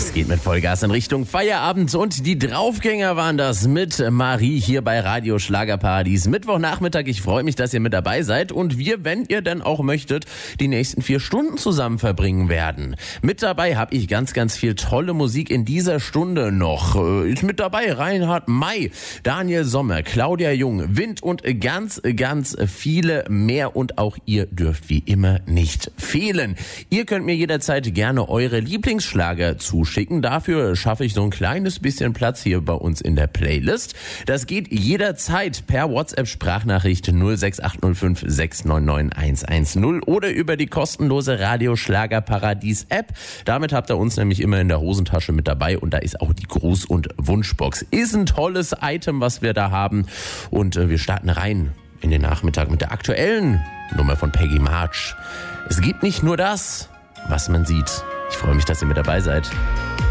Es geht mit Vollgas in Richtung Feierabend und die Draufgänger waren das mit Marie hier bei Radio Schlagerparadies. Mittwochnachmittag, ich freue mich, dass ihr mit dabei seid und wir, wenn ihr denn auch möchtet, die nächsten 4 Stunden zusammen verbringen werden. Mit dabei habe ich ganz, ganz viel tolle Musik in dieser Stunde noch. Ist mit dabei Reinhard May, Daniel Sommer, Claudia Jung, Wind und ganz, ganz viele mehr und auch ihr dürft wie immer nicht fehlen. Ihr könnt mir jederzeit gerne eure Lieblingsschlager zuschicken. Dafür schaffe ich so ein kleines bisschen Platz hier bei uns in der Playlist. Das geht jederzeit per WhatsApp-Sprachnachricht 06805 699 110 oder über die kostenlose Radio Schlagerparadies App. Damit habt ihr uns nämlich immer in der Hosentasche mit dabei und da ist auch die Gruß- und Wunschbox. Ist ein tolles Item, was wir da haben und wir starten rein in den Nachmittag mit der aktuellen Nummer von Peggy March. Es gibt nicht nur das, was man sieht. Ich freue mich, dass ihr mit dabei seid.